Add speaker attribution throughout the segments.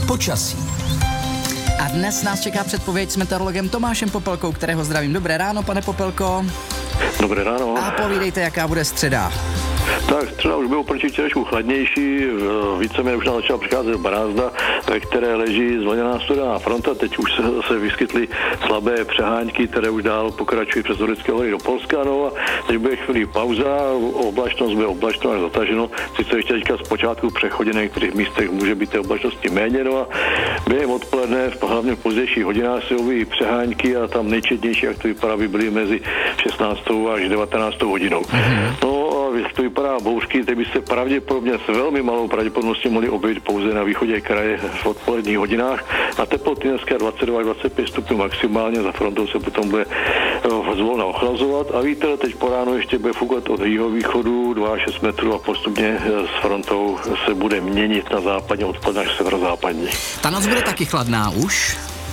Speaker 1: Počasí.
Speaker 2: A dnes nás čeká předpověď s meteorologem Tomášem Popelkou, kterého zdravím. Dobré ráno, pane Popelko.
Speaker 3: Dobré ráno.
Speaker 2: A povídejte, jaká bude středa.
Speaker 3: Tak středa už bylo proti včerejšku chladnější, víceméně už nám začala přicházet brázda, ve které leží zvlněná studená fronta. Teď už se vyskytly slabé přehánky, které už dál pokračují přes Horické hory do Polska. No a teď bude chvíli pauza, oblačnost bude oblačno až zataženo. Sice ještě teďka zpočátku přechodě na některých místech může být té oblačnosti méně, no a během odpoledne, hlavně v pozdějších hodinách se objeví přehánky a tam nejčetnější, jak to vypadá, by byly mezi 16. až 19. hodinou. No a to vypadá bouřky, ty by se pravděpodobně s velmi malou pravděpodobností mohly objevit pouze na východě kraje v odpoledních hodinách. A teploty dneska 22 až 25 stupňů maximálně, za frontou se potom bude zvolna ochlazovat a vítr teď po ránu ještě bude foukat od jihovýchodu 2 až 6 metrů a postupně s frontou se bude měnit na západně odpoledne až severozápadní.
Speaker 2: Ta noc bude taky chladná už?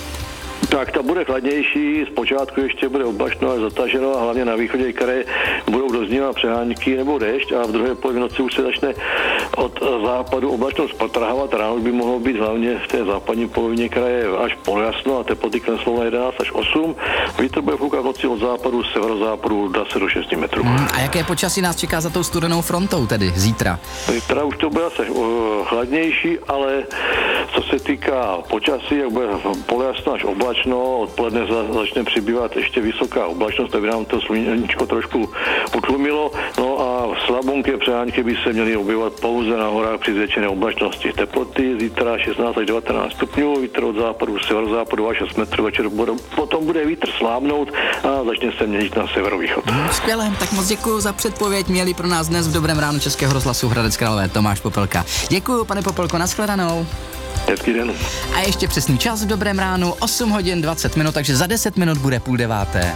Speaker 3: Tak ta bude chladnější, zpočátku ještě bude oblačno až zataženo a hlavně na východě kraje budou doznívat přehánky nebo déšť a v druhé polovině noci už se začne od západu oblačnost potrhávat. Ráno by mohlo být hlavně v té západní polovině kraje až polojasno a teploty klesnou na 11 až 8. Vítr bude foukat v noci od západu, severozápadu dá se do 6 metrů.
Speaker 2: A jaké počasí nás čeká za tou studenou frontou tedy zítra?
Speaker 3: Zítra už to bude zase chladnější, ale co se týká počasí, jak bude polojasno až oblačno, odpoledne začne přibývat ještě vysoká oblačnost, aby nám to sluníčko trošku utlumilo. No a slabonké přehánky by se měly objevovat pouze na horách při zvětšené oblačnosti. Teploty zítra 16 až 19 stupňů, vítr od západu, severozápadu až 6 metrů, večer potom bude vítr slábnout a začne se měnit na severovýchod.
Speaker 2: Skvěle, tak moc děkuji za předpověď. Měli pro nás dnes v Dobrém ránu Českého rozhlasu Hradec Králové Tomáš Popelka. Děkuji, pane Popelko, nashledanou.
Speaker 3: Hezký den.
Speaker 2: A ještě přesný čas v Dobrém ránu, 8 hodin 20 minut, takže za 10 minut bude 8:30.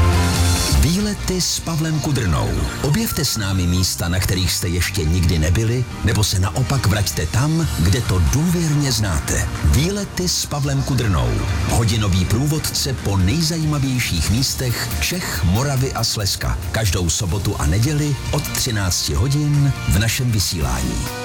Speaker 1: Výlety s Pavlem Kudrnou. Objevte s námi místa, na kterých jste ještě nikdy nebyli, nebo se naopak vraťte tam, kde to důvěrně znáte. Výlety s Pavlem Kudrnou. Hodinový průvodce po nejzajímavějších místech Čech, Moravy a Slezska. Každou sobotu a neděli od 13 hodin v našem vysílání.